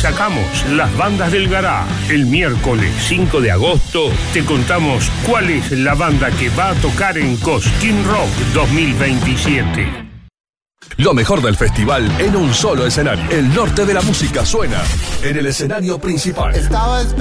sacamos las bandas del garage. El miércoles 5 de agosto te contamos cuál es la banda que va a tocar en Cosquín Rock 2027. Lo mejor del festival en un solo escenario. El norte de la música suena en el escenario principal.